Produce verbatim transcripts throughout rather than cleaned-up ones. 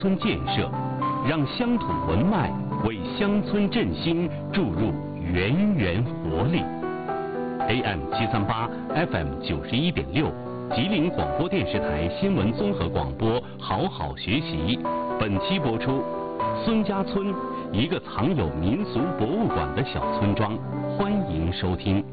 村建设，让乡土文脉为乡村振兴注入源源活力。A M 七三八 F M 九十一点六，吉林广播电视台新闻综合广播，好好学习。本期播出，孙家村，一个藏有民俗博物馆的小村庄。欢迎收听。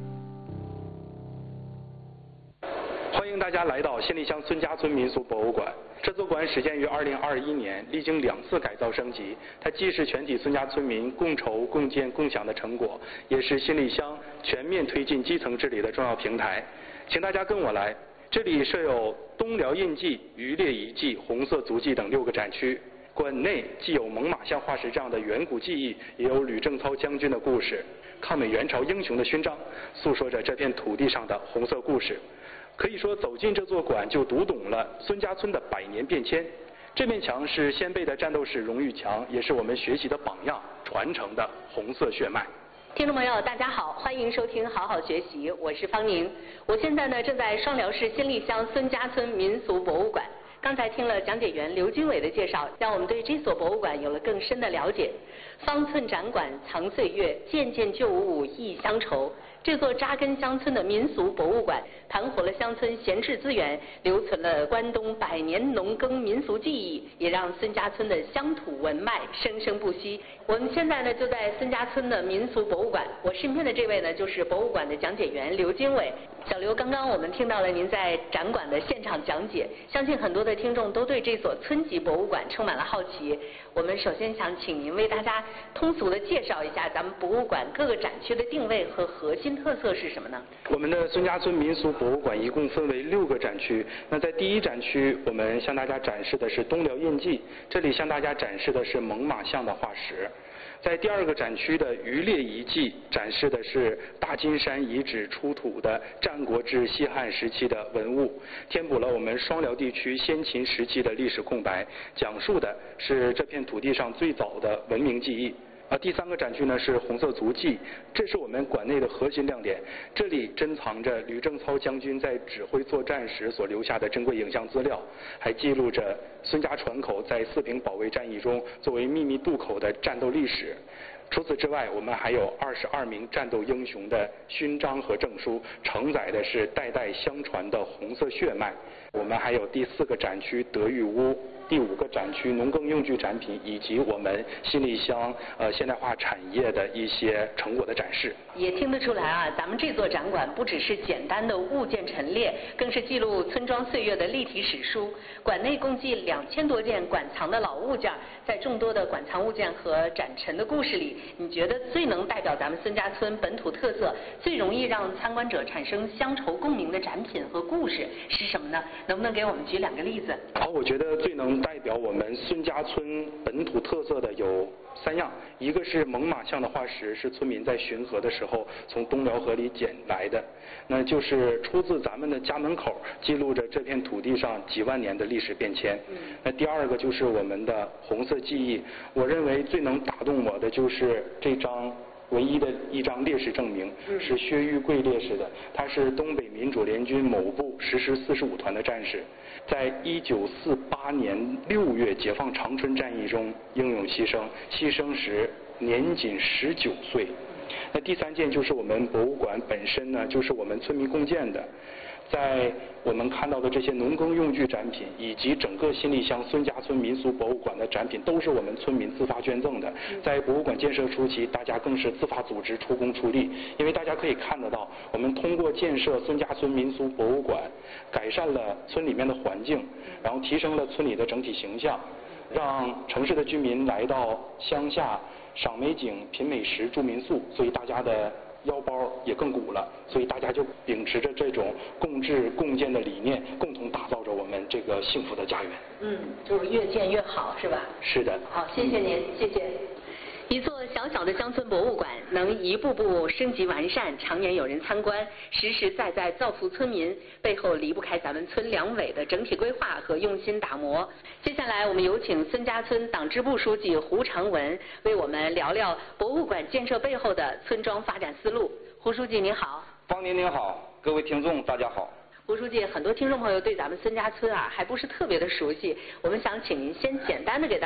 欢迎大家来到新立乡孙家村民俗博物馆。这座馆始建于二零二一年，历经两次改造升级。它既是全体孙家村民共筹、共建、共享的成果，也是新立乡全面推进基层治理的重要平台。请大家跟我来，这里设有东辽印记、渔猎遗迹、红色足迹等六个展区。馆内既有猛犸象化石这样的远古记忆，也有吕正操将军的故事、抗美援朝英雄的勋章，诉说着这片土地上的红色故事。可以说，走进这座馆就读懂了孙家村的百年变迁。这面墙是先辈的战斗史荣誉墙，也是我们学习的榜样，传承的红色血脉。 听众朋友，大家好，欢迎收听好好学习，我是方宁。我现在呢正在双辽市新立乡孙家村民俗博物馆。刚才听了讲解员刘军伟的介绍，让我们对这所博物馆有了更深的了解。方寸展馆藏岁月，件件旧物忆乡愁。这座扎根乡村的民俗博物馆，盘活了乡村闲置资源，留存了关东百年农耕民俗技艺，也让孙家村的乡土文脉生生不息。我们现在呢就在孙家村的民俗博物馆，我身边的这位呢就是博物馆的讲解员刘经纬。小刘，刚刚我们听到了您在展馆的现场讲解，相信很多的听众都对这所村级博物馆充满了好奇。我们首先想请您为大家通俗的介绍一下咱们博物馆各个展区的定位和核心特色是什么呢？ 我们的孙家村民俗博物馆一共分为六个展区。那在第一展区，我们向大家展示的是东辽印记，这里向大家展示的是猛犸象的化石。在第二个展区的渔猎遗迹，展示的是大金山遗址出土的战国至西汉时期的文物，填补了我们双辽地区先秦时期的历史空白，讲述的是这片土地上最早的文明记忆。啊，第三个展区呢是红色足迹，这是我们馆内的核心亮点。这里珍藏着吕正操将军在指挥作战时所留下的珍贵影像资料，还记录着孙家船口在四平保卫战役中作为秘密渡口的战斗历史。除此之外，我们还有二十二名战斗英雄的勋章和证书，承载的是代代相传的红色血脉。我们还有第四个展区德育屋，第五个展区农耕用具展品，以及我们新立乡呃现代化产业的一些成果的展示。 也听得出来啊，咱们这座展馆不只是简单的物件陈列，更是记录村庄岁月的立体史书。馆内共计两千多件馆藏的老物件，在众多的馆藏物件和展陈的故事里，你觉得最能代表咱们孙家村本土特色，最容易让参观者产生乡愁共鸣的展品和故事是什么呢？能不能给我们举两个例子？ 好，我觉得最能代表我们孙家村本土特色的有三样，一个是猛犸象的化石，是村民在巡河的时候从东辽河里捡来的，那就是出自咱们的家门口，记录着这片土地上几万年的历史变迁。那第二个就是我们的红色记忆，我认为最能打动我的就是这张唯一的一张烈士证明，是薛玉贵烈士的，他是东北民主联军某部十师四十五团的战士，在一九四八年六月解放长春战役中英勇牺牲，牺牲时年仅十九岁。那第三件就是我们博物馆本身呢，就是我们村民共建的。在我们看到的这些农耕用具展品，以及整个新立乡孙家村民俗博物馆的展品，都是我们村民自发捐赠的。在博物馆建设初期，大家更是自发组织出工出力，因为大家可以看得到，我们通过建设孙家村民俗博物馆，改善了村里面的环境，然后提升了村里的整体形象，让城市的居民来到乡下赏美景、品美食、住民宿，所以大家的腰包也更鼓了，所以大家就秉持着这种共治共建的理念，共同打造着我们这个幸福的家园。 嗯，就是越建越好，是吧？ 是的。 好，谢谢您，谢谢。一座小小的乡村博物馆能一步步升级完善，常年有人参观，实实在在造福村民，背后离不开咱们村两委的整体规划和用心打磨。接下来我们有请孙家村党支部书记胡长文为我们聊聊博物馆建设背后的村庄发展思路。胡书记您好。 方宁您好，各位听众大家好。 胡书记，很多听众朋友对咱们孙家村啊还不是特别的熟悉，我们想请您先简单的给大家